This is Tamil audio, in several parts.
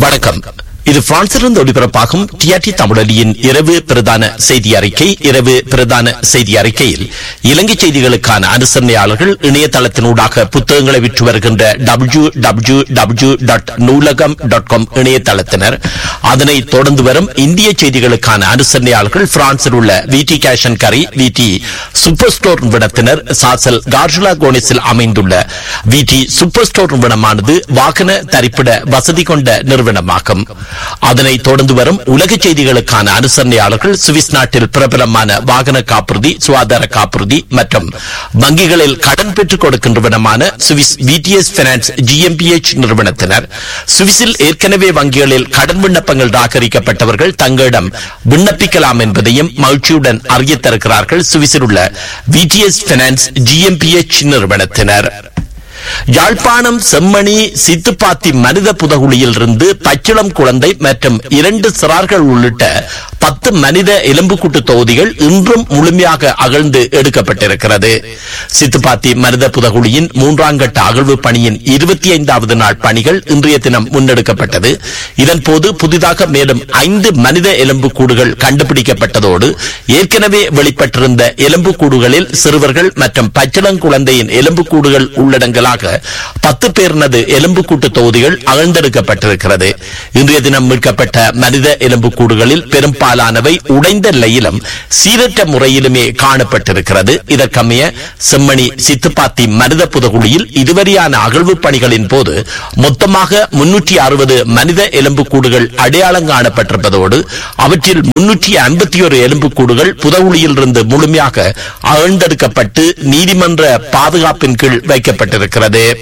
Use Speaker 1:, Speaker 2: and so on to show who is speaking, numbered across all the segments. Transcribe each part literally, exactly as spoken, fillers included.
Speaker 1: வணக்கம். இது பிரான்சிலிருந்து ஒளிபரப்பாகும் டிஆர்டி தமிழொலியின் இரவு பிரதான செய்தி அறிக்கை. இரவு பிரதான செய்தி அறிக்கையில் இலங்கை செய்திகளுக்கான அனுசரணையாளர்கள் இணையதளத்தினூடாக புத்தகங்களை விற்று வருகின்ற டபிள்யூ டபிள்யூ டபிள்யூ டாட் நூலகம் டாட் காம் இணையதளத்தினர், அதனை தொடர்ந்து வரும் இந்திய செய்திகளுக்கான அனுசரணையாளர்கள் பிரான்சில் உள்ள விடி கேஷ் அண்ட் கரி விடி சூப்பர் ஸ்டோர் நிறுவனத்தினர், சாசல் கார்ஜுலா கோனிஸில் அமைந்துள்ள விடி சூப்பர் ஸ்டோர் நிறுவனமானது வாகன தரிப்பிட வசதி கொண்ட நிறுவனமாகும். அதனை தொடர்ந்து வரும் உலக செய்திகளுக்கான அனுசரணையாளர்கள் சுவிஸ் நாட்டில் பிரபலமான வாகன காப்புறுதி, சுகாதார காப்புறுதி மற்றும் வங்கிகளில் கடன் பெற்றுக் கொடுக்கின்றவனமான சுவிஸ் விடிஎஸ் பைனான்ஸ் ஜிஎம்பிஎச் நிறுவனத்தினர், சுவிஸில் ஏற்கனவே வங்கிகளில் கடன் விண்ணப்பங்கள் ராகரிக்கப்பட்டவர்கள் தங்களிடம் விண்ணப்பிக்கலாம் என்பதையும் மகிழ்ச்சியுடன் அறிய தருகிறார்கள் சுவிஸில் உள்ள விடிஎஸ் பைனான்ஸ் ஜிஎம்பிஎச் நிறுவனத்தினர். யாழ்ப்பாணம் செம்மணி சித்துப்பாத்தி மனித புதகுழியில் இருந்து பச்சிளம் குழந்தை மற்றும் இரண்டு சிறார்கள் உள்ளிட்ட பத்து மனித எலும்புக்கூட்டு தொகுதிகள் இன்றும் முழுமையாக அகழ்ந்து எடுக்கப்பட்டிருக்கிறது. சித்துப்பாத்தி மனித புதகுழியின் மூன்றாம் கட்ட அகழ்வு பணியின் இருபத்தி ஐந்தாவது நாள் பணிகள் இன்றைய தினம் முன்னெடுக்கப்பட்டது. இதன்போது புதிதாக மேலும் ஐந்து மனித எலும்புக்கூடுகள் கண்டுபிடிக்கப்பட்டதோடு ஏற்கனவே வெளிப்பட்டிருந்த எலும்புக்கூடுகளில் சிறுவர்கள் மற்றும் பச்சிளங்குழந்தையின் எலும்புக்கூடுகள் உள்ளடங்கலாக பத்து பேரினது எலும்புக்கூட்டு தொகுதிகள் அகழ்ந்தெடுக்கப்பட்டிருக்கிறது. இன்றைய தினம் மீட்கப்பட்ட மனித எலும்புக்கூடுகளில் பெரும்பாலானவை உடைந்த நிலையிலும் சீரற்ற முறையிலுமே காணப்பட்டிருக்கிறது. இதற்கமைய செம்மணி சித்துப்பாத்தி மனித புதகுழியில் இதுவரையான அகழ்வு பணிகளின் போது மொத்தமாக முன்னூற்றி அறுபது மனித எலும்புக்கூடுகள் அடையாளம் காணப்பட்டிருப்பதோடு அவற்றில் முன்னூற்றி ஐம்பத்தி ஒரு எலும்புக்கூடுகள் புதகுழியில் இருந்து முழுமையாக அகழ்ந்தெடுக்கப்பட்டு நீதிமன்ற பாதுகாப்பின் கீழ் வைக்கப்பட்டிருக்கிறது.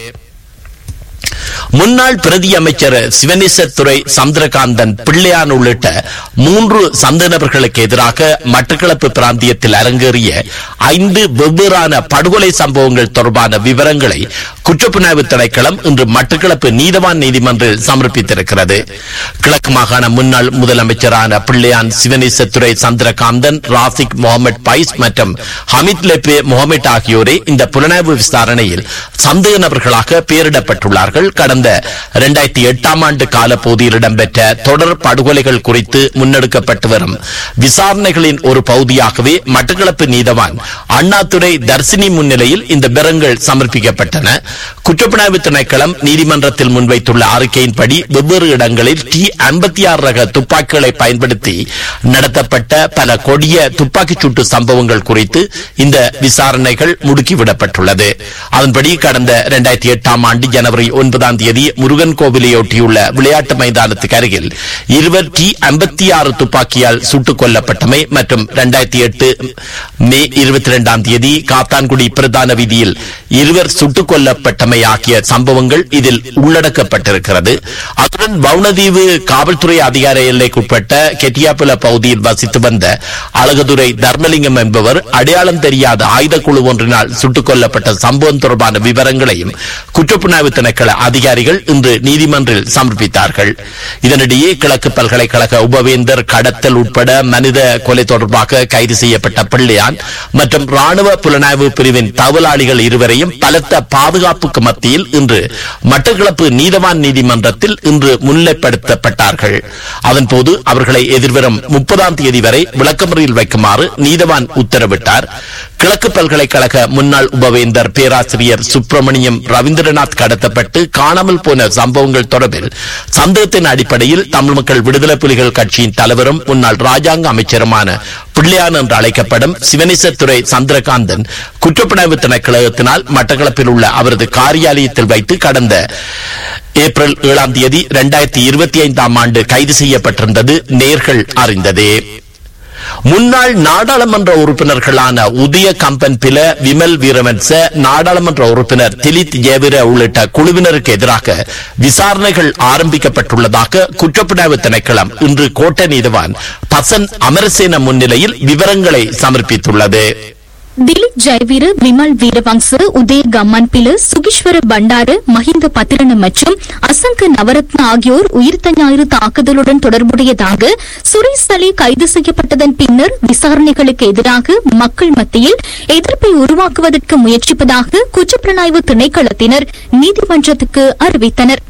Speaker 1: முன்னாள் பிரதி அமைச்சர் சிவனேசத்துறை சந்திரகாந்தன் பிள்ளையான் உள்ளிட்ட மூன்று சந்த நபர்களுக்கு எதிராக மட்டக்களப்பு பிராந்தியத்தில் அரங்கேறிய ஐந்து வெவ்வேறான படுகொலை சம்பவங்கள் தொடர்பான விவரங்களை குற்றப்புலனாய்வு திணைக்களம் இன்று மட்டக்களப்பு நீதவான் நீதிமன்றில் சமர்ப்பித்திருக்கிறது. கிழக்கு மாகாண முன்னாள் முதலமைச்சரான பிள்ளையான் சிவனேசத்துறை சந்திரகாந்தன், ராசிக் முகமது பைஸ் மற்றும் ஹமித் லெப்பே முகமது ஆகியோரே இந்த புலனாய்வு விசாரணையில் சந்தேக நபர்களாக பெயரிடப்பட்டுள்ளார்கள். கடந்த இரண்டாயிரத்தி எட்டாம் ஆண்டு காலப்பகுதியில் இடம்பெற்ற தொடர் படுகொலைகள் குறித்து முன்னெடுக்கப்பட்டு வரும் விசாரணைகளின் ஒரு பகுதியாகவே மட்டக்களப்பு நீதவான் அண்ணாதுரை தர்சினி முன்னிலையில் இந்த விவரங்கள் சமர்ப்பிக்கப்பட்டன. குற்றப்புலனாய்வு திணைக்களம் நீதிமன்றத்தில் முன்வைத்துள்ள அறிக்கையின்படி வெவ்வேறு இடங்களில் டி ஐம்பத்தி ஆறு ரக துப்பாக்கிகளை பயன்படுத்தி நடத்தப்பட்ட பல கொடிய துப்பாக்கிச் சூட்டு சம்பவங்கள் குறித்து இந்த விசாரணைகள் முடுக்கிவிடப்பட்டுள்ளது. அதன்படி கடந்த இரண்டாயிரத்தி எட்டாம் ஆண்டு ஜனவரி ஒன்பதாம் தேதி முருகன் கோவிலையொட்டியுள்ள விளையாட்டு மைதானத்துக்கு அருகில் இருவர் டி ஐம்பத்தி ஆறு துப்பாக்கியால் சுட்டுக் கொல்லப்பட்டமை மற்றும் இரண்டாயிரத்தி எட்டு மே இருபத்தி இரண்டாம் தேதி காத்தான்குடி பிரதான வீதியில் இருவர் சுட்டுக் கொல்லப்பட்டமை ஆகிய சம்பவங்கள் இதில் உள்ளடக்கப்பட்டிருக்கிறது. அத்துடன் வவுனதீவு காவல்துறை அதிகார எல்லைக்குட்பட்ட கெட்டியாப்புல பகுதியில் வசித்து வந்த அழகுதுரை தர்மலிங்கம் என்பவர் அடையாளம் தெரியாத ஆயுத குழு ஒன்றினால் சுட்டுக் கொல்லப்பட்ட சம்பவம் தொடர்பான விவரங்களையும் குற்றப்புலனாய்வு திணைக்கள அதிகாரிகள் இன்று நீதிமன்றில் சமர்ப்பித்தார்கள். இதனிடையே கிழக்கு பல்கலைக்கழக உபவேந்தர் கடத்தல் உட்பட மனித கொலை தொடர்பாக கைது செய்யப்பட்ட பிள்ளையான் மற்றும் ராணுவ புலனாய்வு பிரிவின் தகவலாளிகள் இருவரையும் பலத்த பாதுகாப்புக்கு மத்தியில் இன்று மட்டக்களப்பு நீதவான் நீதிமன்றத்தில் இன்று முன்னிலைப்படுத்தப்பட்டார்கள். அதன்போது அவர்களை எதிர்வரும் முப்பதாம் தேதி வரை விளக்கமறியல் வைக்குமாறு நீதவான் உத்தரவிட்டார். கிழக்கு பல்கலைக்கழக முன்னாள் உபவேந்தர் பேராசிரியர் சுப்பிரமணியம் ரவீந்திரநாத் கடத்தப்பட்டு காணாமல் போன சம்பவங்கள் தொடர்பில் சந்தேகத்தின் அடிப்படையில் தமிழ் மக்கள் விடுதலை புலிகள் கட்சியின் தலைவரும் முன்னாள் ராஜாங்க அமைச்சருமான பிள்ளையான் என்று அழைக்கப்படும் சிவனேசத்துறை சந்திரகாந்தன் குற்றப்புலனாய்வு திணைக்களத்தினால் மட்டக்களப்பில் உள்ள அவரது காரியாலயத்தில் வைத்து கடந்த ஏப்ரல் ஏழாம் தேதி இரண்டாயிரத்தி இருபத்தி ஐந்தாம் ஆண்டு கைது செய்யப்பட்டிருந்தது நேர்கள் அறிந்ததே. முன்னாள் நாடாளுமன்ற உறுப்பினர்களான உதய கம்பன் பில, விமல் வீரவன்ச, நாடாளுமன்ற உறுப்பினர் திலித் ஜேவிர உள்ளிட்ட குழுவினருக்கு எதிராக விசாரணைகள் ஆரம்பிக்கப்பட்டுள்ளதாக குற்றப்புலனாய்வு திணைக்களம் இன்று கோட்டை நீதவான் பசன் அமரசேன முன்னிலையில் விவரங்களை சமர்ப்பித்துள்ளது.
Speaker 2: திலீப் ஜெயவீர, விமல் வீரவங்ச, உதய கம்மன் பில, சுகீஸ்வர பண்டார, மஹிந்த பத்திரன மற்றும் அசங்க நவரத்ன ஆகியோர் உயிர்த்த ஞாயிறு தாக்குதலுடன் தொடர்புடையதாக சுரேஷ் அலி கைது செய்யப்பட்டதன் பின்னர் விசாரணைகளுக்கு எதிராக மக்கள் மத்தியில் எதிர்ப்பை உருவாக்குவதற்கு முயற்சிப்பதாக குற்றப்புலனாய்வு திணைக்களத்தினர் நீதிமன்றத்துக்கு அறிவித்தனர்.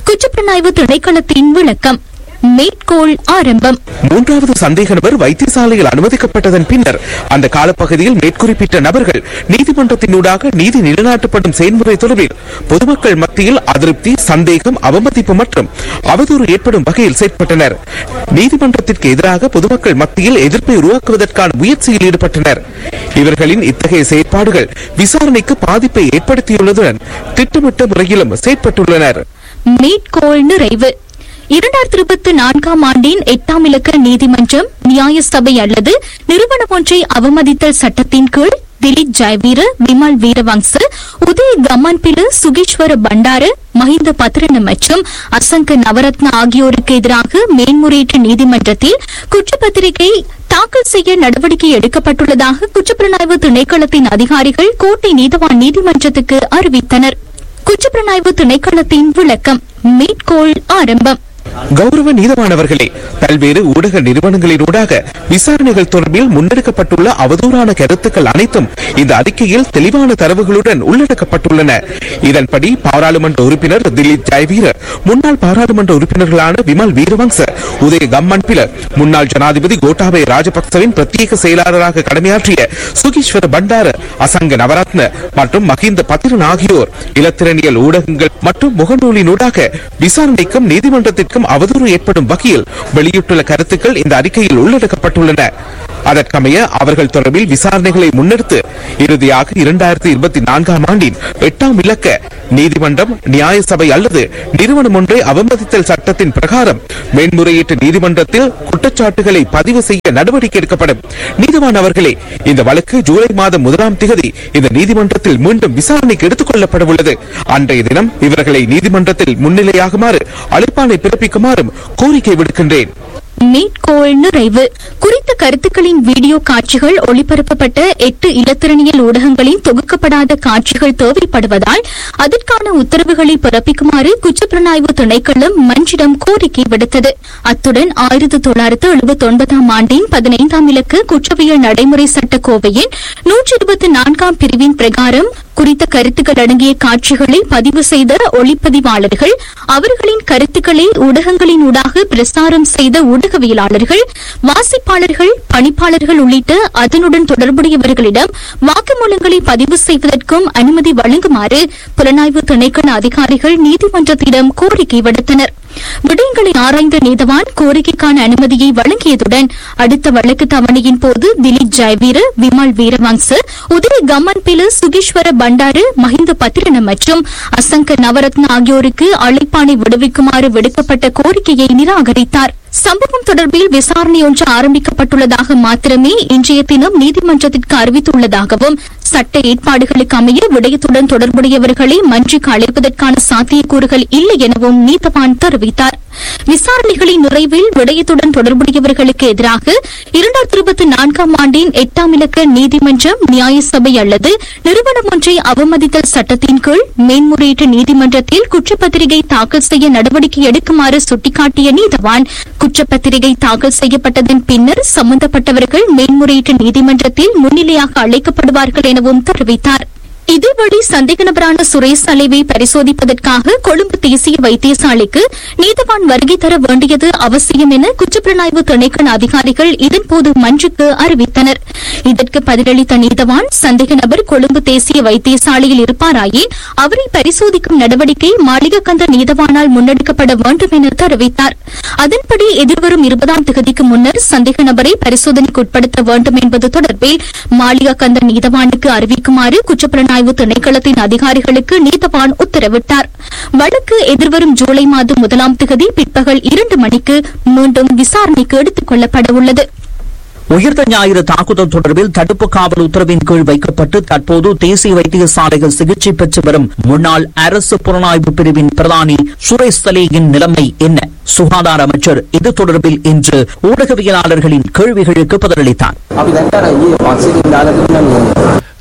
Speaker 2: குற்றப்புலனாய்வு திணைக்களத்தின் விளக்கம். மேற்கோள் ஆரம்பம்.
Speaker 3: மூன்றாவது சந்தேக நபர் வைத்தியசாலையில் அனுமதிக்கப்பட்டதன் பின்னர் அந்த காலப்பகுதியில் மேற்குறிப்பிட்ட நபர்கள் நீதிமன்றத்தினூடாக நீதி நிலைநாட்டப்படும் செயல்முறை தொடர்பில் பொதுமக்கள் மத்தியில் அதிருப்தி, சந்தேகம், அவமதிப்பு மற்றும் அவதூறு ஏற்படும் வகையில் செயற்பட்டனர். நீதிமன்றத்திற்கு எதிராக பொதுமக்கள் மத்தியில் எதிர்ப்பை உருவாக்குவதற்கான முயற்சியில் ஈடுபட்டனர். இவர்களின் இத்தகைய செயற்பாடுகள் விசாரணைக்கு பாதிப்பை ஏற்படுத்தியுள்ளதுடன் திட்டமிட்ட முறையிலும் செயற்பட்டுள்ளனர்.
Speaker 2: மேற்கோள் நிறைவு. இரண்டாயிரத்தி இருபத்தி நான்காம் ஆண்டின் எட்டாம் இலக்க நீதிமன்றம் நியாய சபை அல்லது நிறுவனம் ஒன்றை அவமதித்தல் சட்டத்தின் கீழ் திலீப் ஜெயவீர, விமல் வீரவங்ச, உதய கம்மன்பில, சுகீஸ்வர பண்டார, மஹிந்த பத்திரன மற்றும் அசங்க நவரத்ன ஆகியோருக்கு எதிராக மேன்முறையீட்டு நீதிமன்றத்தில் குற்றப்பத்திரிகை தாக்கல் செய்ய நடவடிக்கை எடுக்கப்பட்டுள்ளதாக குற்றப்புலனாய்வு திணைக்களத்தின் அதிகாரிகள் கோட்டை நீதவான் நீதிமன்றத்துக்கு அறிவித்தனர். குற்றப்புலனாய்வு திணைக்களத்தின் விளக்கம். மேற்கோள் ஆரம்பம்.
Speaker 3: கௌரவ நீதவானவர்களே, பல்வேறு ஊடக நிறுவனங்களினூடாக விசாரணைகள் தொடர்பில் முன்னெடுக்கப்பட்டுள்ள அவதூறான கருத்துக்கள் அனைத்தும் இந்த அறிக்கையில் தெளிவான தரவுகளுடன் உள்ளடக்கப்பட்டுள்ளன. இதன்படி பாராளுமன்ற உறுப்பினர் திலீப் ஜெயவீர, முன்னாள் பாராளுமன்ற உறுப்பினர்களான விமல் வீரவங்ச, உதய கம்மன்பில, முன்னாள் ஜனாதிபதி கோட்டாபய ராஜபக்சவின் பிரத்யேக செயலாளராக கடமையாற்றிய சுகீஸ்வர பண்டார, அசங்க நவரத்ன மற்றும் மஹிந்த பத்திரன் ஆகியோர் இலத்திரனியல் ஊடகங்கள் மற்றும் முகநூலினூடாக விசாரணைக்கும் நீதிமன்றத்திற்கும் அவதூறு ஏற்படும் வகையில் வெளியிட்டுள்ள கருத்துக்கள் இந்த அறிக்கையில் உள்ளடக்கப்பட்டுள்ளன. அதற்கமைய அவர்கள் தொடர்பில் விசாரணைகளை முன்னெடுத்து இறுதியாக இரண்டாயிரத்தி இருபத்தி நான்காம் ஆண்டின் எட்டாம் இலக்க நீதிமன்றம் நியாய சபை அல்லது நிறுவனம் ஒன்றை அவமதித்தல் சட்டத்தின் பிரகாரம் மேன்முறையீட்டு நீதிமன்றத்தில் குற்றச்சாட்டுகளை பதிவு செய்ய நடவடிக்கை எடுக்கப்படும். நீதிவான் அவர்களே, இந்த வழக்கு ஜூலை மாதம் முதலாம் திகதி இந்த நீதிமன்றத்தில் மீண்டும் விசாரணைக்கு எடுத்துக் கொள்ளப்பட உள்ளது. அன்றைய தினம் இவர்களை நீதிமன்றத்தில் முன்னிலையாகுமாறு அழைப்பாணை பிறப்பிக்குமாறும் கோரிக்கை விடுக்கின்றேன்.
Speaker 2: மேற்கோள் நிறைவு. குறித்த கருத்துக்களின் வீடியோ காட்சிகள் ஒளிபரப்பப்பட்ட எட்டு இலத்திரனியல் ஊடகங்களின் தொகுக்கப்படாத காட்சிகள் தேவைப்படுவதால் அதற்கான உத்தரவுகளை பிறப்பிக்குமாறு குற்றப்புலனாய்வு திணைக்களம் மன்றிடம் கோரிக்கை விடுத்தது. அத்துடன் ஆயிரத்தி தொள்ளாயிரத்து எழுபத்தி ஒன்பதாம் ஆண்டின் பதினைந்தாம் இலக்க குற்றவியல் நடைமுறை சட்ட கோவையின் நூற்றி இருபத்தி நான்காம் பிரிவின் பிரகாரம் குறித்த கருத்துக்கள் அடங்கிய காட்சிகளை பதிவு செய்த ஒளிப்பதிவாளர்கள், அவர்களின் கருத்துக்களை ஊடகங்களின் ஊடாக பிரசாரம் செய்த ஊடகவியலாளர்கள், வாசிப்பாளர்கள், பணிப்பாளர்கள் உள்ளிட்ட அதனுடன் தொடர்புடையவர்களிடம் வாக்குமூலங்களை பதிவு செய்வதற்கும் அனுமதி வழங்குமாறு புலனாய்வு திணைக்கள அதிகாரிகள் நீதிமன்றத்திடம் கோரிக்கை விடுத்தனர். விடயங்களை ஆராய்ந்த நீதவான் கோரிக்கைக்கான அனுமதியை வழங்கியதுடன் அடுத்த வழக்கு தவணையின் போது திலீப் ஜெயவீர, விமல் வீரவங்ச, உதய கம்மன்பில, சுகீஸ்வர பண்டார, மஹிந்த பத்திரன மற்றும் அசங்க நவரத்ன ஆகியோருக்கு அழைப்பாணை விடுவிக்குமாறு விடுக்கப்பட்ட கோரிக்கையை நிராகரித்தார். சம்பவம் தொடர்பில் விசாரணை ஒன்று ஆரம்பிக்கப்பட்டுள்ளதாக மாத்திரமே இன்றைய தினம் நீதிமன்றத்திற்கு அறிவித்துள்ளதாகவும் சட்ட ஏற்பாடுகளுக்கு அமைய விடயத்துடன் தொடர்புடையவர்களை மன்றிக்கு அழைப்பதற்கான சாத்தியக்கூறுகள் இல்லை எனவும் நீதவான் தெரிவித்தார். விசாரணைகளின் நிறைவில் விடயத்துடன் தொடர்புடையவர்களுக்கு எதிராக இரண்டாயிரத்தி இருபத்தி நான்காம் ஆண்டின் எட்டாம் இலக்க நீதிமன்றம் நியாய சபை அல்லது நிறுவனம் ஒன்றை அவமதித்தல் சட்டத்தின் கீழ் மேன்முறையீட்டு நீதிமன்றத்தில் குற்றப்பத்திரிகை தாக்கல் செய்ய நடவடிக்கை எடுக்குமாறு சுட்டிக்காட்டிய நீதவான் குற்றப்பத்திரிகை தாக்கல் செய்யப்பட்டதன் பின்னர் சம்பந்தப்பட்டவர்கள் மேன்முறையீட்டு நீதிமன்றத்தில் முன்னிலையாக அழைக்கப்படுவார்கள் எனவும் தெரிவித்தார். இதேவேளை சந்தேக நபரான சுரேஷ் அலைவை பரிசோதிப்பதற்காக கொழும்பு தேசிய வைத்தியசாலைக்கு நீதவான் வருகை தர வேண்டியது அவசியம் என குற்றப்புலனாய்வு திணைக்கள அதிகாரிகள் இதன்போது மன்றுக்கு அறிவித்தனர். இதற்கு பதிலளித்த நீதவான் சந்தேக நபர் கொழும்பு தேசிய வைத்தியசாலையில் இருப்பாராயின் அவரை பரிசோதிக்கும் நடவடிக்கை மாளிகக்கந்த நீதவானால் முன்னெடுக்கப்பட வேண்டும் என தெரிவித்தார். அதன்படி எதிர்வரும் இருபதாம் தேதிக்கு முன்னர் சந்தேக நபரை பரிசோதனைக்கு உட்படுத்த வேண்டும் என்பது தொடர்பில் மாளிகக்கந்த நீதவானுக்கு அறிவிக்குமாறு குற்றப்புலனாய்வு திணைக்களத்தின் அதிகாரிகளுக்கு நீதவான் உத்தரவிட்டார். வழக்கு எதிர்வரும் ஜூலை மாதம் முதலாம் தேதி பிற்பகல் இரண்டு மணிக்கு மீண்டும் விசாரணைக்கு எடுத்துக் கொள்ளப்பட உள்ளது.
Speaker 4: உயிர்த்த ஞாயிறு தாக்குதல் தொடர்பில் தடுப்பு காவல் உத்தரவின் கீழ் வைக்கப்பட்டு தற்போது தேசிய வைத்தியசாலையில் சிகிச்சை பெற்று வரும் முன்னாள் அரசு புலனாய்வு பிரிவின் பிரதானி சுரேஷ் சலேயின் நிலைமை என்ன? சுகாதார அமைச்சர் இது தொடர்பில் இன்று ஊடகவியலாளர்களின் கேள்விகளுக்கு பதிலளித்தார்.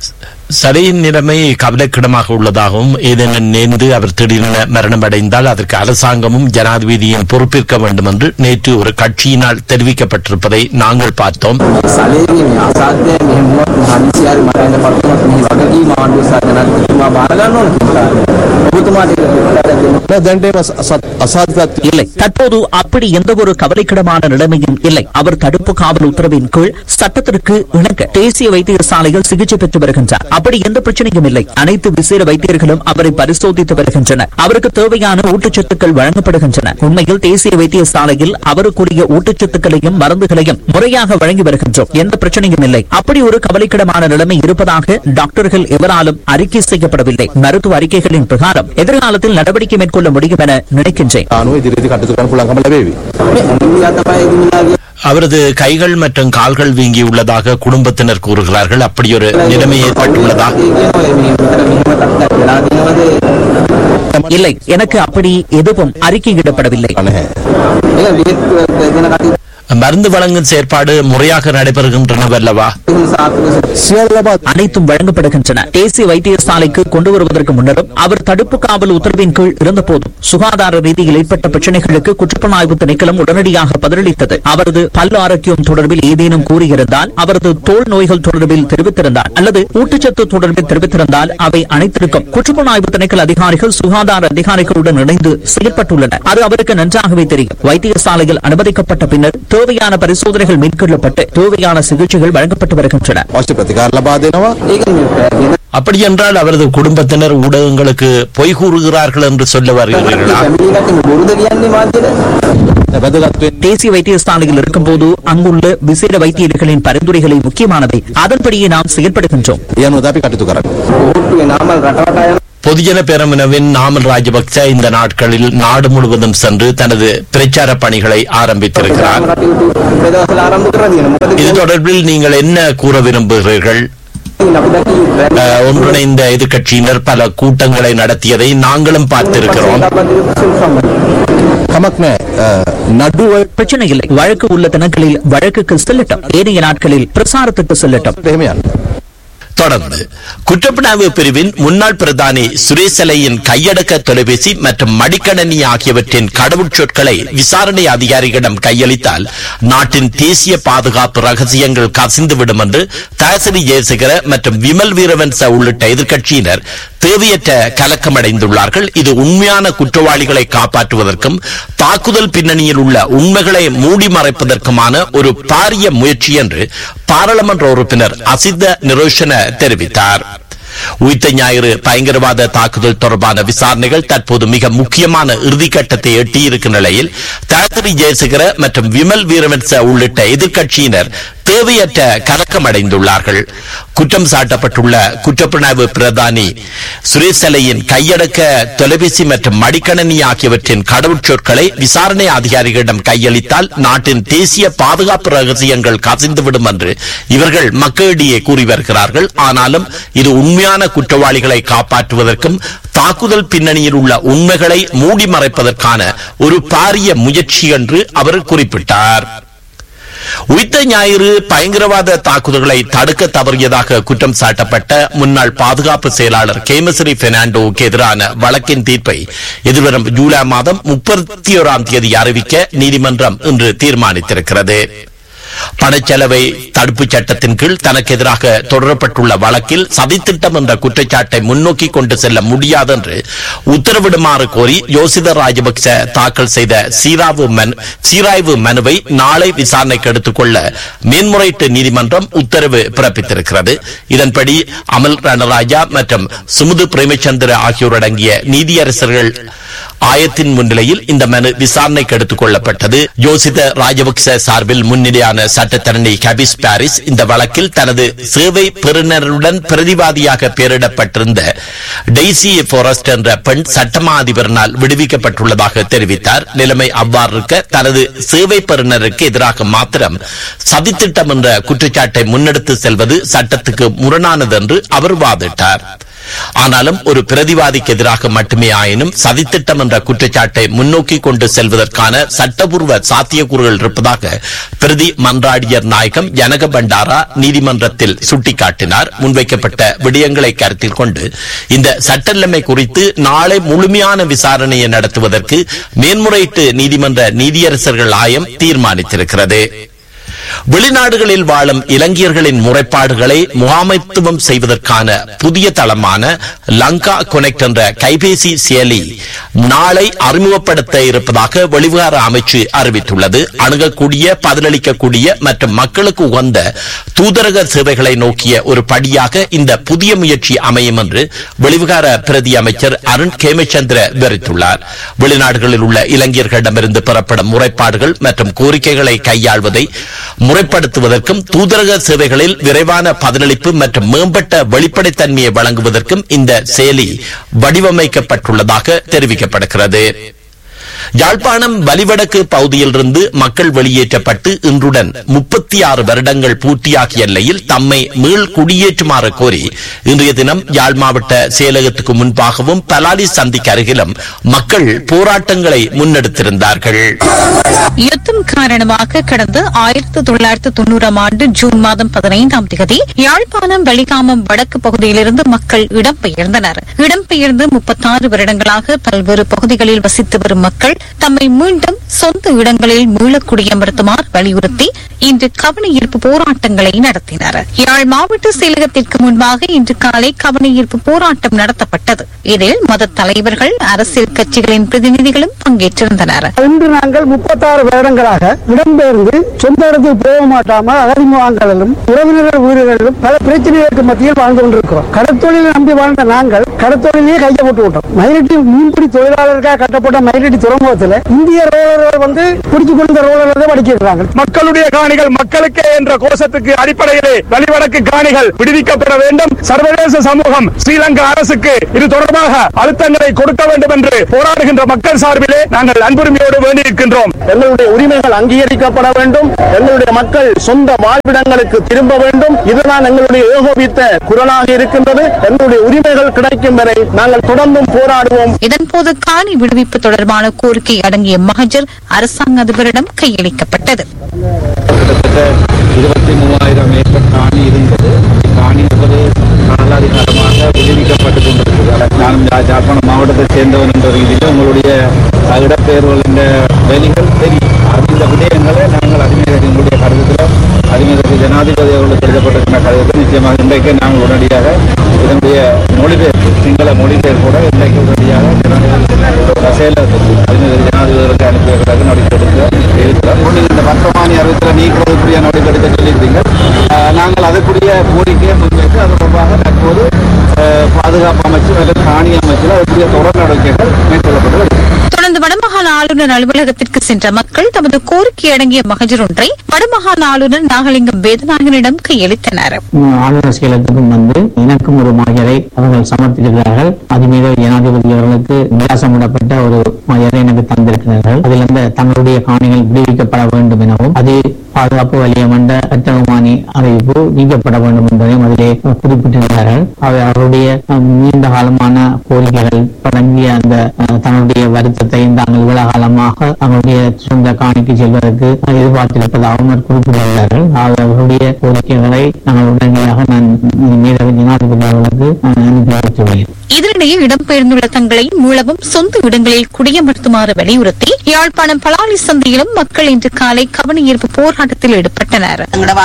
Speaker 1: சரையின் நிலைமை கவலைக்கிடமாக உள்ளதாகவும் ஏதேனும் நேர்ந்து அவர் திடீரென மரணம் அடைந்தால் அதற்கு அரசாங்கமும் ஜனாதிபதியும் பொறுப்பேற்க வேண்டும் என்று நேற்று ஒரு கட்சியினால் தெரிவிக்கப்பட்டிருப்பதை நாங்கள் பார்த்தோம்.
Speaker 4: இல்லை, தற்போது அப்படி எந்த ஒரு கவலைக்கிடமான நிலைமையும் இல்லை. அவர் தடுப்பு காவல் உத்தரவின் கீழ் சட்டத்திற்கு இணங்க தேசிய வைத்தியசாலையில் சிகிச்சை பெற்று வருகின்றார். அப்படி எந்த பிரச்சனையும் இல்லை. அனைத்து விசேட வைத்தியர்களும் அவரை பரிசோதித்து வருகின்றனர். அவருக்கு தேவையான ஊட்டச்சத்துக்கள் வழங்கப்படுகின்றன. உண்மையில் தேசிய வைத்தியசாலையில் அவருக்குரிய ஊட்டச்சத்துக்களையும் மருந்துகளையும் முறையாக வழங்கி வருகின்றோம். எந்த பிரச்சனையும் இல்லை. அப்படி ஒரு கவலைக்கிடமான நிலைமை இருப்பதாக டாக்டர்கள் எவராலும் அறிக்கை செய்யப்படவில்லை. மருத்துவ அறிக்கைகளின் பிரகாரம் எதிர்காலத்தில் நடவடிக்கை மேற்கொள்ள முடியும் என நினைக்கின்றேன்.
Speaker 1: அவரது கைகள் மற்றும் கால்கள் வீங்கியுள்ளதாக குடும்பத்தினர் கூறுகிறார்கள். அப்படி ஒரு நிலைமை ஏற்பட்டுள்ளதா?
Speaker 4: இல்லை, எனக்கு அப்படி எதுவும் அறிக்கையிடப்படவில்லை.
Speaker 1: மருந்து வழங்கும் செயற்பாடு முறையாக நடைபெறுகின்றனவல்லவா?
Speaker 4: அனைத்தும் வழங்கப்படுகின்றன. தேசிய வைத்தியசாலைக்கு கொண்டு வருவதற்கு முன்னரும் அவர் தடுப்பு காவல் உத்தரவின் கீழ் இருந்தபோதும் சுகாதார ரீதியில் ஏற்பட்ட பிரச்சனைகளுக்கு குற்றப்புலனாய்வு திணைக்களம் உடனடியாக பதிலளித்தது. அவரது பல் ஆரோக்கியம் தொடர்பில் ஏதேனும் கூறியிருந்தால், அவரது தோல் நோய்கள் தொடர்பில் தெரிவித்திருந்தால் அல்லது ஊட்டச்சத்து தொடர்பில் தெரிவித்திருந்தால் அவை அனைத்திற்கும் குற்றப்புலனாய்வு திணைக்கள அதிகாரிகள் சுகாதார அதிகாரிகளுடன் இணைந்து செயல்பட்டுள்ளனர். அது அவருக்கு நன்றாகவே தெரியும். வைத்தியசாலையில் அனுமதிக்கப்பட்ட பின்னர் தேவையான பரிசோதனைகள் மேற்கொள்ளப்பட்டு தேவையான சிகிச்சைகள் வழங்கப்பட்டு வருகின்றன.
Speaker 1: அப்படி என்றால் அவரது குடும்பத்தினர் ஊடகங்களுக்கு பொய் கூறுகிறார்கள் என்று சொல்ல வருகிறீர்களா?
Speaker 4: தேசிய வைத்தியசாலையில் இருக்கும் போது அங்குள்ள விசேட வைத்தியர்களின் பரிந்துரைகளை முக்கியமானவை. அதன்படியே நாம் செயல்படுகின்றோம்.
Speaker 1: பொதுஜன பெரமுனவின் நாமல் ராஜபக்ச இந்த நாட்களில் நாடு முழுவதும் சென்று தனது பிரச்சார பணிகளை ஆரம்பித்திருக்கிறார். இது தொடர்பில் நீங்கள் என்ன கூற விரும்புகிறீர்கள்? ஒன்றிணைந்த எதிர்கட்சியினர் பல கூட்டங்களை நடத்தியதை நாங்களும் பார்த்திருக்கிறோம்.
Speaker 4: பிரச்சனை இல்லை. வழக்கு உள்ள தினங்களில் வழக்குக்கு செல்லட்டும். ஏனைய நாட்களில் பிரசாரத்துக்கு செல்லட்டும்.
Speaker 1: தொடர்ந்து குற்றப்புலனாய்வு பிரிவின் முன்னாள் பிரதானி சுரேசலையின் கையடக்க தொலைபேசி மற்றும் மடிக்கணனி ஆகியவற்றின் கடவுச்சொற்களை விசாரணை அதிகாரிகளிடம் கையளித்தால் நாட்டின் தேசிய பாதுகாப்பு ரகசியங்கள் கசிந்துவிடும் என்று தாசரி ஜெயசேகர மற்றும் விமல் வீரவன்ச உள்ளிட்ட எதிர்க்கட்சியினர் தேவையற்ற கலக்கமடைந்துள்ளார்கள். இது உண்மையான குற்றவாளிகளை காப்பாற்றுவதற்கும் தாக்குதல் பின்னணியில் உள்ள உண்மைகளை மூடி மறைப்பதற்குமான ஒரு பாரிய முயற்சி என்று பாராளுமன்ற உறுப்பினர் அசித்த நிரோஷன தெரிவித்தார். உயிர்த்த ஞாயிறு பயங்கரவாத தாக்குதல் தொடர்பான விசாரணைகள் தற்போது மிக முக்கியமான இறுதிக்கட்டத்தை எட்டியிருக்கும் நிலையில் தாசரி ஜெயசேகர மற்றும் விமல் வீரவன்ச உள்ளிட்ட எதிர்க்கட்சியினர் தேவையற்ற கலக்கமடைந்துள்ளார்கள். குற்றம் சாட்டப்பட்டுள்ள குற்றப்புலனாய்வு பிரதானி சுரேசலையின் கையடக்க தொலைபேசி மற்றும் மடிக்கணனி ஆகியவற்றின் கடவுச்சொற்களை விசாரணை அதிகாரிகளிடம் கையளித்தால் நாட்டின் தேசிய பாதுகாப்பு ரகசியங்கள் கசிந்துவிடும் என்று இவர்கள் மக்களிடையே கூறி வருகிறார்கள். ஆனாலும் இது உண்மையான குற்றவாளிகளை காப்பாற்றுவதற்கும் தாக்குதல் பின்னணியில் உள்ள உண்மைகளை மூடி மறைப்பதற்கான ஒரு பாரிய முயற்சி என்று அவர் குறிப்பிட்டார். உயிர்த்த ஞாயிறு பயங்கரவாத தாக்குதல்களை தடுக்க தவறியதாக குற்றம் சாட்டப்பட்ட முன்னாள் பாதுகாப்பு செயலாளர் கேமஸ்ரீ பெர்னாண்டோவுக்கு எதிரான வழக்கின் தீர்ப்பை எதிர்வரும் ஜூலை மாதம் முப்பத்தி ஓராம் தேதி அறிவிக்க நீதிமன்றம் இன்று தீர்மானித்திருக்கிறது. பணச்செலவை தடுப்பு சட்டத்தின் கீழ் தனக்கு எதிராக தொடரப்பட்டுள்ள வழக்கில் சதித்திட்டம் என்ற குற்றச்சாட்டை முன்னோக்கி கொண்டு செல்ல முடியாது என்று உத்தரவிடுமாறு கோரி யோசித ராஜபக்ச தாக்கல் செய்த சீராய்வு மனு சீராய்வு மனுவை நாளை விசாரணைக்கு எடுத்துக் கொள்ள மேன்முறையீட்டு நீதிமன்றம் உத்தரவு பிறப்பித்திருக்கிறது. இதன்படி அமல் ரணராஜா மற்றும் சுமுது பிரேமச்சந்திர ஆகியோர் அடங்கிய நீதியரசர்கள் ஆயத்தின் முன்னிலையில் இந்த மனு விசாரணைக்கு எடுத்துக் கொள்ளப்பட்டது. யோசித ராஜபக்ச சார்பில் முன்னிலையான சட்டத்தரணி கபிஸ் பாரிஸ் இந்த வழக்கில் தனது சேவை பெறுநருடன் பிரதிவாதியாக பெயரிடப்பட்டிருந்த டெய்சி ஃபாரஸ்ட் என்ற பெண் சட்டமா அதிபரினால் விடுவிக்கப்பட்டுள்ளதாக தெரிவித்தார். நிலைமை அவ்வாறு இருக்க தனது சேவை பெறுநருக்கு எதிராக மாத்திரம் சதித்திட்டம் என்ற குற்றச்சாட்டை முன்னெடுத்து செல்வது சட்டத்துக்கு முரணானது என்று அவர் வாதிட்டார். ஆனாலும் ஒரு பிரதிவாதிக்கு எதிராக மட்டுமே ஆயினும் சதித்திட்டம் என்ற குற்றச்சாட்டை முன்னோக்கி கொண்டு செல்வதற்கான சட்டபூர்வ சாத்தியக்கூறுகள் இருப்பதாக பிரதி மன்றாடியர் நாயகம் ஜனக பண்டாரா நீதிமன்றத்தில் சுட்டிக்காட்டினார். முன்வைக்கப்பட்ட விடயங்களை கருத்தில் கொண்டு இந்த சட்டநிலைமை குறித்து நாளை முழுமையான விசாரணையை நடத்துவதற்கு மேன்முறையீட்டு நீதிமன்ற நீதியரசர்கள் ஆயம் தீர்மானித்திருக்கிறது. வெளிநாடுகளில் வாழும் இலங்கையர்களின் முறைப்பாடுகளை முகாமைத்துவம் செய்வதற்கான புதிய தளமான லங்கா கொனெக்ட் என்ற கைபேசி செயலி நாளை அறிமுகப்படுத்த இருப்பதாக வெளிவிவகார அமைச்சு அறிவித்துள்ளது. அணுகக்கூடிய, பதிலளிக்கக்கூடிய மற்றும் மக்களுக்கு உகந்த தூதரக சேவைகளை நோக்கிய ஒரு படியாக இந்த புதிய முயற்சி அமையும் என்று வெளிவிவகார பிரதி அமைச்சர் அருண் கேமச்சந்திர விவரித்துள்ளார். வெளிநாடுகளில் உள்ள இலங்கையர்களிடமிருந்து பெறப்படும் முறைப்பாடுகள் மற்றும் கோரிக்கைகளை கையாள்வதை முறைப்படுத்துவதற்கும் தூதரக சேவைகளில் விரைவான பதிலளிப்பு மற்றும் மேம்பட்ட வெளிப்படைத்தன்மையை வழங்குவதற்கும் இந்த செயலி வடிவமைக்கப்பட்டுள்ளதாக தெரிவிக்கப்படுகிறது. யாழ்ப்பாணம் வலிவடக்கு பகுதியிலிருந்து மக்கள் வெளியேற்றப்பட்டு இன்றுடன் முப்பத்தி ஆறு வருடங்கள் பூர்த்தியாகிய நிலையில் தம்மை மீள் குடியேற்றுமாறு கோரி இன்றைய தினம் யாழ் மாவட்ட செயலகத்துக்கு முன்பாகவும் பலாலி சந்திக்கு அருகிலும் மக்கள் போராட்டங்களை முன்னெடுத்திருந்தார்கள்.
Speaker 5: யுத்தம் காரணமாக கடந்த ஆயிரத்தி தொள்ளாயிரத்தி தொன்னூறாம் ஆண்டு ஜூன் மாதம் பதினைந்தாம் தேதி யாழ்ப்பாணம் வெளிகாமம் வடக்கு பகுதியிலிருந்து மக்கள் இடம்பெயர்ந்தனர். இடம்பெயர்ந்து முப்பத்தாறு வருடங்களாக பல்வேறு பகுதிகளில் வசித்து வரும் மக்கள் தம்மை மீண்டும் சொந்த இடங்களில் மீள குடியமர்த்துமாறு வலியுறுத்தி இன்று கவனஈர்ப்பு போராட்டங்களை நடத்தினர். யாழ் மாவட்ட செயலகத்திற்கு முன்பாக இன்று காலை கவனஈர்ப்பு போராட்டம் நடத்தப்பட்டது. இதில் மத தலைவர்கள், அரசியல் கட்சிகளின் பிரதிநிதிகளும் பங்கேற்றிருந்தனர்.
Speaker 6: இன்று நாங்கள் முப்பத்தாறு வருடங்களாக இடம்பெயர்ந்து சொந்த இடத்துக்கு போக மாட்டாமல் அகதிமுகாங்களிலும் உறவினர்கள் வீடுகளிலும் பல பிரச்சனைகளுக்கு மத்தியில் வாழ்ந்து கொண்டிருக்கிறோம். கடத்தொழிலை நம்பி வாழ்ந்த நாங்கள் கடத்தொழிலே கையை போட்டு விட்டோம். மயிலட்டி மீன்பிடி தொழிலாளர்களுக்காக கட்டப்பட்ட மயிலட்டி துறைமுகத்தில் இந்திய ரோலர்கள் வந்து பிடிச்சு கொண்ட ரோலர்கள் வடிக்கிறாங்க. மக்களுடைய காணிகள் மக்களுக்கே என்ற கோஷத்துக்கு அடிப்படையிலே வலிவடக்கு காணிகள் விடுவிக்கப்பட வேண்டும். சர்வதேச சமூகம் ஸ்ரீலங்கா அரசுக்கு இது தொடர்பாக அழுத்தங்களை கொடுக்க வேண்டும் என்று போராடுகின்ற மக்கள் சார்பிலே நாங்கள் அன்புரிமையோடு வேண்டியிருக்கின்றோம். எங்களுடைய உரிமைகள் அங்கீகரிக்கப்பட வேண்டும். எங்களுடைய மக்கள் சொந்த வாழ்விடங்களுக்கு திரும்ப வேண்டும். இதுதான் எங்களுடைய ஏகோபித்த குரலாக இருக்கின்றது. எங்களுடைய உரிமைகள் கிடைக்கும் வரை நாங்கள் தொடர்ந்தும் போராடுவோம்.
Speaker 5: இதன்போது காணி விடுவிப்பு தொடர்பான கோரிக்கை அடங்கிய மகஜர் அரசாங்க அதிபரிடம் கையளிக்கப்பட்டது.
Speaker 7: இருபத்தி மூவாயிரம் ஏக்கர் காணி இருந்தது. காணி என்பது காலாதிகாரமாக விடுவிக்கப்பட்டுக் கொண்டிருக்கிறது. நான் யாழ்ப்பாணம் மாவட்டத்தை சேர்ந்தவன் என்ற ரீதியில் உங்களுடைய இடப்பெயர்வுகளின் வேலைகள் தெரியும். அந்த விடயங்களை நாங்கள் அறிஞர்கள் எங்களுடைய கருத்தில் அறிஞர்கள் ஜனாதிபதி அவர்களுக்கு எழுதப்பட்டிருக்கின்ற கருத்தில் நிச்சயமாக இன்றைக்கு நாங்கள் உடனடியாக இதனுடைய மொழிபெயர்ப்பு சிங்கள மொழிபெயர் கூட இன்றைக்கு உடனடியாக செயலகத்துக்கு அறிஞர் ஜனாதிபதிகளுக்கு அனுப்பிய பிறகு நடவடிக்கை எடுக்க இருக்கிறோம். இந்த வர்த்தமானி அறிவித்தில் நீக்குவதற்குரிய நடவடிக்கை எடுக்க சொல்லியிருந்தீங்க. நாங்கள் அதற்குரிய கோரிக்கையை முன்வைத்து அது தொடர்பாக தற்போது பாதுகாப்பு அமைச்சு மற்றும் காணி அமைச்சில் அதற்குரிய தொடர் நடவடிக்கைகள் மேற்கொள்ளப்பட்டு வருகிறது.
Speaker 5: தொடர்ந்து வடமாகாண ஆளுநர் அலுவலகத்திற்கு சென்ற மக்கள் தமது கோரிக்கை அடங்கிய மகஜர் ஒன்றை வடமாகாண ஆளுநர் நாகலிங்கம் வேதநாயகனிடம் கையளித்தனர்.
Speaker 8: ஆளுநர் செயலகத்துக்கும் வந்து எனக்கும் ஒரு மகஜரை அவர்கள் சமர்ப்பித்திருக்கிறார்கள். அது மீது ஜனாதிபதி அவர்களுக்கு விலாசமிடப்பட்ட ஒரு மகஜரை எனக்கு தந்திருக்கிறார்கள். அதில் இருந்து தங்களுடைய காணிகள் விடுவிக்கப்பட வேண்டும் எனவும் அது பாதுகாப்பு வலயமண்ட அட்டகுமானி அறிவிப்பு நீக்கப்பட வேண்டும் என்பதையும் அதிலே குறிப்பிட்டிருக்கிறார்கள். அவருடைய நீண்ட காலமான கோரிக்கைகள் தொடங்கிய அந்த தன்னுடைய வருத்தத்தை தாங்கள் இவ்வளவு காலமாக தங்களுடைய சொந்த காணிக்கு செல்வதற்கு எதிர்பார்த்திருப்பதாகவும் குறிப்பிட்டுள்ளார்கள். அவர்களுடைய கோரிக்கைகளை நாங்கள் உடனடியாக நான் மேலவை ஜனாதிபதி அவர்களுக்கு அனுப்பி வைத்துள்ளேன்.
Speaker 5: இதனிடையே இடம்பெயர்ந்துள்ள தங்களை மூலமும் சொந்த இடங்களில் குடியமர்த்துமாறு வலியுறுத்தி யாழ்ப்பாணம் பலாலி சந்தையிலும் மக்கள் இன்று காலை கவனஈர்ப்பு போராட்டத்தில் ஈடுபட்டனர்.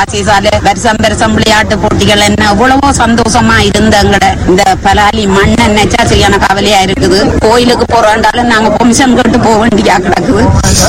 Speaker 9: வருஷம் வருஷம் விளையாட்டு போட்டிகள் என்ன எவ்வளவோ சந்தோஷமா இருந்த எங்கட இந்த பலாலி மண்ணை நெச்சா சரியான கவலையா இருக்குது. கோயிலுக்கு போறாண்டாலும் நாங்க பெர்மிஷன் கேட்டு போக வேண்டியா கிடக்குது.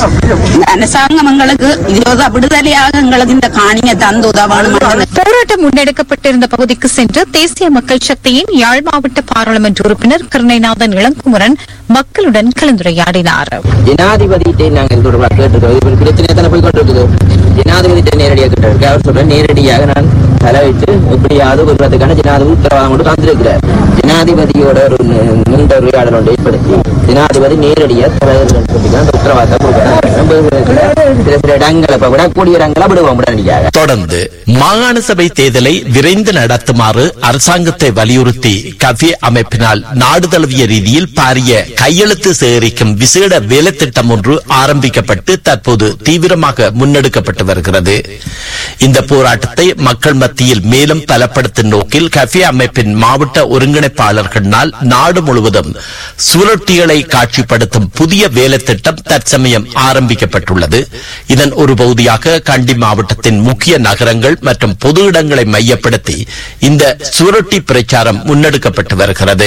Speaker 9: அரசாங்கம் எங்களுக்கு இருபது விடுதலையாக எங்களுக்கு இந்த காணியை தந்து உதவானும்.
Speaker 5: போராட்டம் முன்னெடுக்கப்பட்டிருந்த பகுதிக்கு சென்று தேசிய மக்கள் சக்தியின் யாழ் மாவட்ட பாராளுமன்ற உறுப்பினர் கருணைநாதன் இளங்குமரன் மக்களுடன் கலந்துரையாடினார்.
Speaker 10: ஜனாதிபதியிட்ட நாங்கள் இது தொடர்பாக கேட்டிருக்கோம். பிரச்சனை தானே போய் கொண்டிருக்குது. ஜனாதிபதியிட்ட நேரடியாக கேட்டிருக்கேன். அவர் சொல்ற நேரடியாக நான் தலை வைத்து எப்படியாவது வருவதற்கான ஜனாதிபதி உத்தரவாதம் கொண்டு தந்திருக்கிறார். ஜனாதிபதியோட ஒரு நீண்ட உரையாடல் ஒன்று ஏற்படுத்தி ஜனாதிபதி நேரடியாக தலைவர்கள் உத்தரவாதத்தை கொடுக்கிறார். சில சில இடங்களை இப்ப விடக்கூடிய இடங்களை விடுவோம் உடனடியாக.
Speaker 1: தொடர்ந்து மாகாண சபை தேர்தலை விரைந்து நடத்துமாறு அரசாங்கத்தை வலியுறுத்தி கஃபே அமைப்பினால் நாடு தழுவிய ரீதியில் பாரிய கையெழுத்து சேகரிக்கும் விசேட வேலை திட்டம் ஒன்று ஆரம்பிக்கப்பட்டு தற்போது தீவிரமாக முன்னெடுக்கப்பட்டு வருகிறது. இந்த போராட்டத்தை மக்கள் மத்தியில் மேலும் பலப்படுத்தும் நோக்கில் கஃபே அமைப்பின் மாவட்ட ஒருங்கிணைப்பாளர்களினால் நாடு முழுவதும் சுவரொட்டிகளை காட்சிப்படுத்தும் புதிய வேலை திட்டம் தற்சமயம் ஆரம்பிக்கப்பட்டுள்ளது. இதன் ஒரு பகுதியாக கண்டி மாவட்டத்தின் முக்கிய நகரங்கள் மற்றும் பொது இடங்களை மையப்படுத்தி இந்த சுவரொட்டி பிரச்சாரம் முன்னெடுக்கப்பட்டு வருகிறது.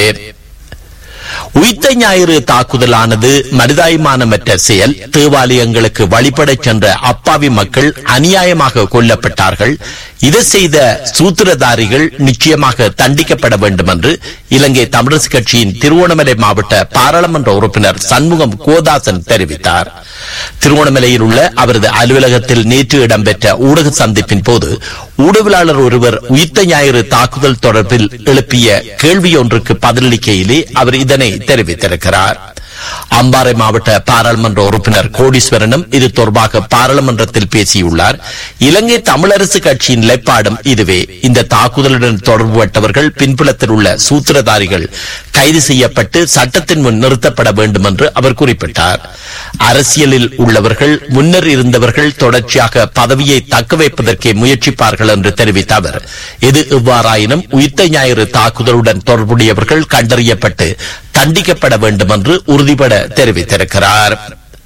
Speaker 1: உயிர்த்த ஞாயிறு தாக்குதலானது மனிதாபிமானமற்ற செயல். தேவாலயங்களுக்கு வழிபடச் சென்ற அப்பாவி மக்கள் அநியாயமாக கொல்லப்பட்டார்கள். இதை செய்த சூத்திரதாரிகள் நிச்சயமாக தண்டிக்கப்பட வேண்டும் என்று இலங்கை தமிழரசு கட்சியின் திருவோணமலை மாவட்ட பாராளுமன்ற உறுப்பினர் சண்முகம் கோதாசன் தெரிவித்தார். திருவோணமலையில் உள்ள அவரது அலுவலகத்தில் நேற்று இடம்பெற்ற ஊடக சந்திப்பின் போது ஊடகவியலாளர் ஒருவர் உயிர்த்த ஞாயிறு தாக்குதல் தொடர்பில் எழுப்பிய கேள்வி ஒன்றுக்கு பதிலளிக்கையிலே அவர் இதனை தெரிவித்திருக்கிறார். அம்பாறை மாவட்ட பாராளுமன்ற உறுப்பினர் கோடீஸ்வரனும் இது தொடர்பாக பாராளுமன்றத்தில் பேசியுள்ளார். இலங்கை தமிழரசு கட்சியின் நிலைப்பாடும் இதுவே. இந்த தாக்குதலுடன் தொடர்புபட்டவர்கள் பின்புலத்தில் உள்ள சூத்திரதாரிகள் கைது செய்யப்பட்டு சட்டத்தின் முன் நிறுத்தப்பட வேண்டும் என்று அவர் குறிப்பிட்டார். அரசியலில் உள்ளவர்கள் முன்னர் இருந்தவர்கள் தொடர்ச்சியாக பதவியை தக்க வைப்பதற்கே முயற்சிப்பார்கள் என்று தெரிவித்த அவர், எது எவ்வாறாயினும் உயிர்த்த ஞாயிறு தாக்குதலுடன் தொடர்புடையவர்கள் கண்டறியப்பட்டு தண்டிக்கப்பட வேண்டும் என்று உறுதிபட தெரிவித்திருக்கிறார்.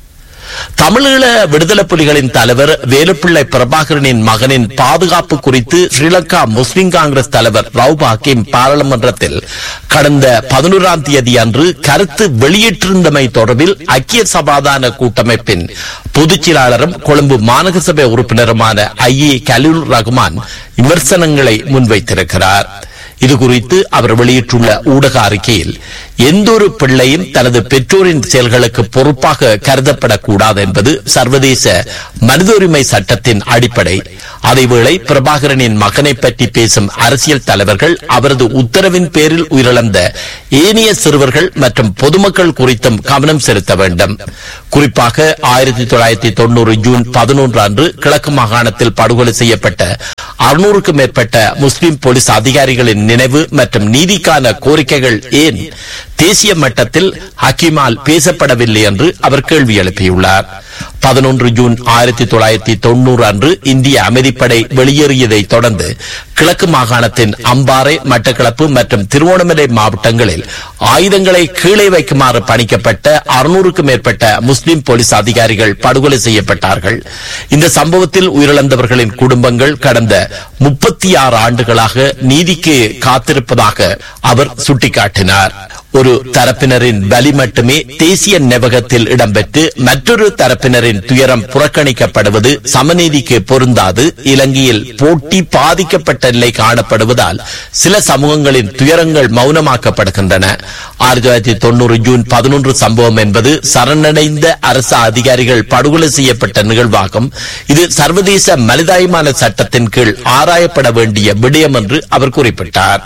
Speaker 1: தமிழீழ விடுதலை புலிகளின் தலைவர் வேலுப்பிள்ளை பிரபாகரனின் மகனின் பாதுகாப்பு குறித்து ஸ்ரீலங்கா முஸ்லிம் காங்கிரஸ் தலைவர் ரவுப் ஹக்கீம் பாராளுமன்றத்தில் கடந்த பதினோராம் தேதி அன்று கருத்து வெளியிட்டிருந்தமை தொடர்பில் ஐக்கிய சமாதான கூட்டமைப்பின் பொதுச் செயலாளரும் கொழும்பு மாநகர சபை உறுப்பினருமான ஐ ஏ கலீல் ரஹ்மான் விமர்சனங்களை முன்வைத்திருக்கிறார். இதுகுறித்து அவர் வெளியிட்டுள்ள ஊடக அறிக்கையில், எந்தொரு பிள்ளையும் தனது பெற்றோரின் செயல்களுக்கு பொறுப்பாக கருதப்படக்கூடாது என்பது சர்வதேச மனித உரிமை சட்டத்தின் அடிப்படை. அதேவேளை பிரபாகரனின் மகனை பற்றி பேசும் அரசியல் தலைவர்கள் அவரது உத்தரவின் பேரில் உயிரிழந்த ஏனைய சிறுவர்கள் மற்றும் பொதுமக்கள் குறித்தும் கவனம் செலுத்த வேண்டும். குறிப்பாக ஆயிரத்தி தொள்ளாயிரத்தி தொண்ணூறு ஜூன் பதினொன்று அன்று கிழக்கு மாகாணத்தில் படுகொலை செய்யப்பட்ட அறுநூறுக்கும் மேற்பட்ட முஸ்லிம் போலீஸ் அதிகாரிகளின் நினைவு மற்றும் நீதிக்கான கோரிக்கைகள் ஏன் தேசிய மட்டத்தில் ஹக்கீமால் பேசப்படவில்லை என்று அவர் கேள்வி எழுப்பியுள்ளார். பதினொன்று ஜூன் ஆயிரத்தி தொள்ளாயிரத்தி தொண்ணூறு அன்று இந்திய அமைதிப்படை வெளியேறியதை தொடர்ந்து கிழக்கு மாகாணத்தின் அம்பாறை, மட்டக்களப்பு மற்றும் திருவோணமலை மாவட்டங்களில் ஆயுதங்களை கீழே வைக்குமாறு பணிக்கப்பட்ட அறுநூறுக்கும் மேற்பட்ட முஸ்லிம் போலீஸ் அதிகாரிகள் படுகொலை செய்யப்பட்டார்கள். இந்த சம்பவத்தில் உயிரிழந்தவர்களின் குடும்பங்கள் கடந்த முப்பத்தி ஆறு ஆண்டுகளாக நீதிக்கு காத்திருப்பதாக அவர் சுட்டிக்காட்டினார். ஒரு தரப்பினரின் பலி மட்டுமே தேசிய நினைவகத்தில் இடம்பெற்று மற்றொரு தரப்பினரின் துயரம் புறக்கணிக்கப்படுவது சமநீதிக்கு பொருந்தாது. இலங்கையில் போட்டி பாதிக்கப்பட்ட நிலை காணப்படுவதால் சில சமூகங்களின் துயரங்கள் மௌனமாக்கப்படுகின்றன. ஆயிரத்தி தொள்ளாயிரத்தி தொண்ணூறு ஜூன் பதினொன்று சம்பவம் என்பது சரணடைந்த அரசு அதிகாரிகள் படுகொலை செய்யப்பட்ட நிகழ்வாகும். இது சர்வதேச மனிதாபிமான சட்டத்தின் கீழ் ஆராயப்பட வேண்டிய விடயம் என்று அவர் குறிப்பிட்டார்.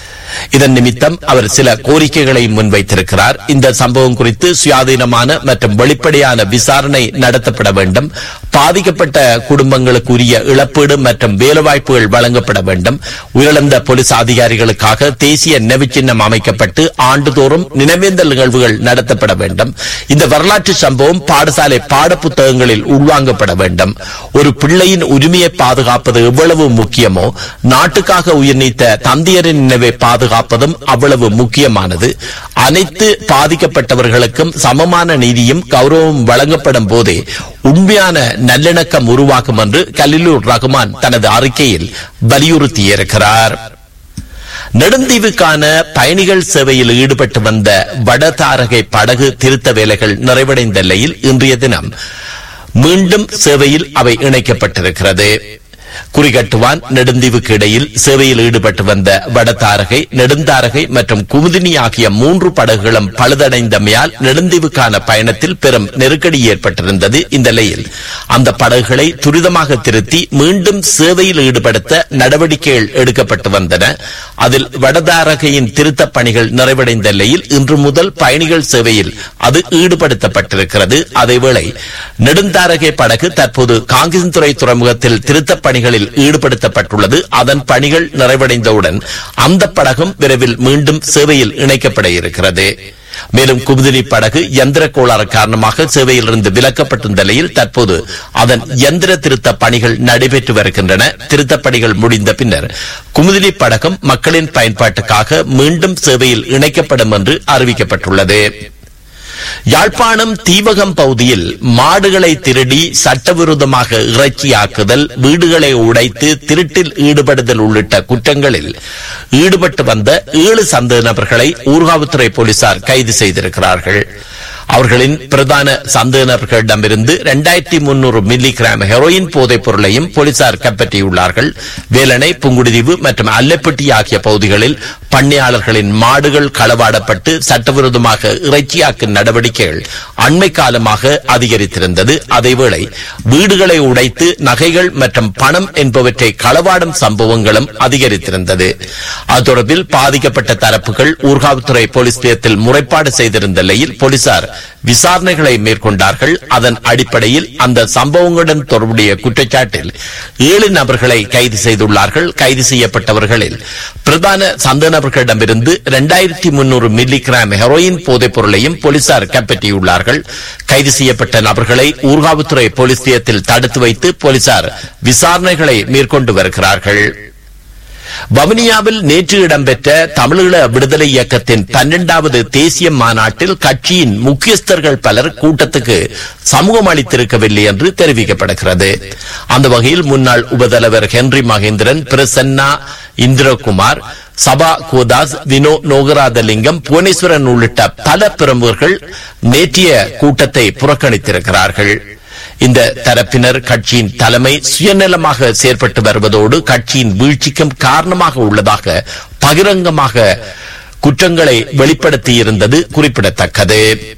Speaker 1: இதன் நிமித்தம் அவர் சில கோரிக்கைகளை முன்வைத்திருக்கிறார். இந்த சம்பவம் குறித்து சுயாதீனமான மற்றும் வெளிப்படையான விசாரணை நடத்தப்பட வேண்டும். பாதிக்கப்பட்ட குடும்பங்களுக்கு உரிய இழப்பீடு மற்றும் வேலைவாய்ப்புகள் வழங்கப்பட வேண்டும். உயிரிழந்த போலீஸ் அதிகாரிகளுக்காக தேசிய நினைவு சின்னம் அமைக்கப்பட்டு ஆண்டுதோறும் நினைவேந்தல் நிகழ்வுகள் நடத்தப்பட வேண்டும். இந்த வரலாற்று சம்பவம் பாடசாலை பாட புத்தகங்களில் உள்வாங்கப்பட வேண்டும். ஒரு பிள்ளையின் உரிமையை பாதுகாப்பது எவ்வளவு முக்கியமோ, நாட்டுக்காக உயிர் நீத்த தந்தையரின் நினைவை பாதுகாப்பதும் அவ்வளவு முக்கியமானது. அனைத்து பாதிக்கப்பட்டவர்களுக்கும் சமமான நீதியும் கௌரவமும் வழங்கப்படும் போதே உண்மையான நல்லிணக்கம் உருவாக்கும் என்று கலீலுர் ரஹ்மான் தனது அறிக்கையில் வலியுறுத்தியிருக்கிறார். நெடுந்தீவுக்கான பயணிகள் சேவையில் ஈடுபட்டு வந்த வடதாரகை படகு திருத்த வேலைகள் நிறைவடைந்த நிலையில் இன்றைய தினம் மீண்டும் சேவையில் அவை இணைக்கப்பட்டிருக்கிறது. குறிகட்டுவான் நெடுந்தீவுக்கு இடையில் சேவையில் ஈடுபட்டு வந்த வடதாரகை, நெடுந்தாரகை மற்றும் குமுதினி ஆகிய மூன்று படகுகளும் பழுதடைந்தமையால் நெடுந்தீவுக்கான பயணத்தில் பெரும் நெருக்கடி ஏற்பட்டிருந்தது. இந்த நிலையில் அந்த படகுகளை துரிதமாக திருத்தி மீண்டும் சேவையில் ஈடுபடுத்த நடவடிக்கைகள் எடுக்கப்பட்டு வந்தன. அதில் வடதாரகையின் திருத்தப் பணிகள் நிறைவடைந்த நிலையில் இன்று முதல் பயணிகள் சேவையில் அது ஈடுபடுத்தப்பட்டிருக்கிறது. அதேவேளை நெடுந்தாரகை படகு தற்போது காங்கேசன்துறை துறைமுகத்தில் திருத்தப் பணிகளில் ஈடுபடுத்தப்பட்டுள்ளது. அதன் பணிகள் நிறைவடைந்தவுடன் அந்த படகும் விரைவில் மீண்டும் சேவையில் இணைக்கப்பட இருக்கிறது. மேலும் குமுதினி படகு யந்திர கோளாறு காரணமாக சேவையிலிருந்து விலக்கப்பட்டிருந்த நிலையில் தற்போது அதன் யந்திர திருத்த பணிகள் நடைபெற்று வருகின்றன. திருத்தப் பணிகள் முடிந்த பின்னர் குமுதினி படகும் மக்களின் பயன்பாட்டுக்காக மீண்டும் சேவையில் இணைக்கப்படும் என்று அறிவிக்கப்பட்டுள்ளது. யாழ்ப்பாணம் தீவகம் பகுதியில் மாடுகளை திருடி சட்டவிரோதமாக இறைச்சியாக்குதல், வீடுகளை உடைத்து திருட்டில் ஈடுபடுதல் உள்ளிட்ட குற்றங்களில் ஈடுபட்டு வந்த ஏழு சந்தேக நபர்களை ஊர்காவல்துறை போலீசார் கைது செய்திருக்கிறார்கள். அவர்களின் பிரதான சந்தேக நபர்களிடமிருந்து இரண்டாயிரத்தி முன்னூறு மில்லி கிராம் ஹெரோயின் போதைப் பொருளையும் போலீசார் கைப்பற்றியுள்ளார்கள். வேலணை, புங்குடுதீவு மற்றும் அல்லப்பட்டி ஆகிய பகுதிகளில் பண்ணையாளர்களின் மாடுகள் களவாடப்பட்டு சட்டவிரோதமாக இறைச்சியாக்கும் நடவடிக்கைகள் அண்மை காலமாக அதிகரித்திருந்தது. அதேவேளை வீடுகளை உடைத்து நகைகள் மற்றும் பணம் என்பவற்றை களவாடும் சம்பவங்களும் அதிகரித்திருந்தது. அது தொடர்பில் பாதிக்கப்பட்ட தரப்புகள் ஊர்காவல்துறை போலீஸ் நிலையத்தில் முறைப்பாடு செய்திருந்த நிலையில் போலீசார் விசாரணைகளை மேற்கொண்டார்கள். அதன் அடிப்படையில் அந்த சம்பவங்களுடன் தொடர்புடைய குற்றச்சாட்டில் ஏழு நபர்களை கைது செய்துள்ளார்கள். கைது செய்யப்பட்டவர்களில் பிரதான சந்தேக நபர்களிடமிருந்து இரண்டாயிரத்தி முன்னூறு மில்லி கிராம் ஹெரோயின் போதைப் பொருளையும் போலீசார் கைப்பற்றியுள்ளார்கள். கைது செய்யப்பட்ட நபர்களை ஊர்காவல்துறை போலீஸ் நிலையத்தில் தடுத்து வைத்து போலீசார் விசாரணைகளை மேற்கொண்டு வருகிறார்கள். வவுனியாவில் நேற்று இடம்பெற்ற தமிழீழ விடுதலை இயக்கத்தின் பன்னெண்டாவது தேசிய மாநாட்டில் கட்சியின் முக்கியஸ்தர்கள் பலர் கூட்டத்துக்கு சமூகம் அளித்திருக்கவில்லை என்று தெரிவிக்கப்படுகிறது. அந்த வகையில் முன்னாள் உபதலைவர் ஹென்றி மகேந்திரன், பிரசன்னா இந்திரகுமார், சபா கோதாஸ், வினோ நோகராதலிங்கம், புவனேஸ்வரன் உள்ளிட்ட பல பிரமுகர்கள் நேற்றைய கூட்டத்தை புறக்கணித்திருக்கிறார்கள். இந்த தரப்பினர் கட்சியின் தலைமை சுயநலமாக செயற்பட்டு வருவதோடு கட்சியின் வீழ்ச்சிக்கும் காரணமாக உள்ளதாக பகிரங்கமாக குற்றங்களை வெளிப்படுத்தியிருந்தது குறிப்பிடத்தக்கது.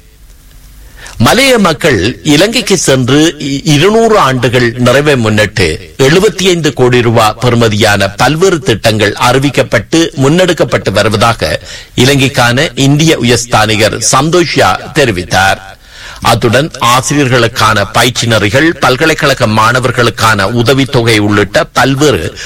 Speaker 1: மலைய மக்கள் இலங்கைக்கு சென்று இருநூறு ஆண்டுகள் நிறைவை முன்னிட்டு எழுபத்தி ஐந்து கோடி ரூபாய் பெறுமதியான பல்வேறு திட்டங்கள் அறிவிக்கப்பட்டு முன்னெடுக்கப்பட்டு வருவதாக இலங்கைக்கான இந்திய உயர்ஸ்தானிகர் சந்தோஷ்யா தெரிவித்தார். அத்துடன் ஆசிரியர்களுக்கான பயிற்சி நெறிகள், பல்கலைக்கழக மாணவர்களுக்கான உதவித்தொகை உள்ளிட்ட பல்வேறு